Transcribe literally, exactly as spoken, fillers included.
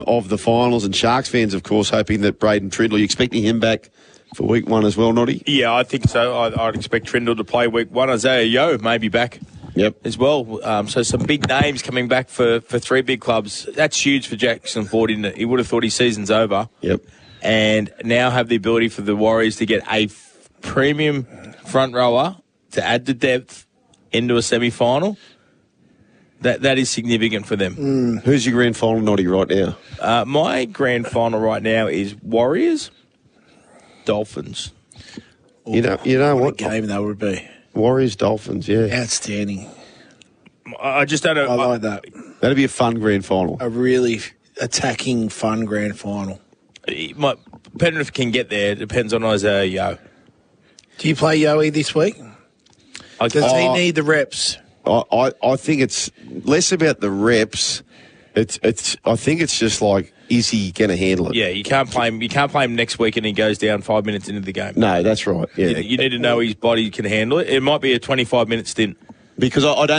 of the finals, and Sharks fans, of course, hoping that Braden Trindle, you expecting him back for week one as well, Noddy? Yeah, I think so. I, I'd expect Trindle to play week one. Isaiah Yeo may be back. Yep. As well. Um, so some big names coming back for, for three big clubs. That's huge for Jackson Ford, isn't it? He would have thought his season's over. Yep. And now have the ability for the Warriors to get a f- premium front rower to add the depth into a semi-final. That That is significant for them. Mm. Who's your grand final, Noddy, right now? Uh, my grand final right now is Warriors, Dolphins. Oh, you know, you know what, what? a game that would be. Warriors, Dolphins, yeah. Outstanding. I just don't know. I like that. That'd be a fun grand final. A really attacking, fun grand final. My, Penrith can get there. It depends on Isaiah Yeo. Do you play Yowie this week? I, Does oh, he need the reps? I, I, I think it's less about the reps. It's it's. I think it's just like, is he going to handle it? Yeah, you can't play him. You can't play him next week and he goes down five minutes into the game. No, that's right. Yeah, You, you need to know his body can handle it. It might be a twenty-five minute stint. Because I, I don't.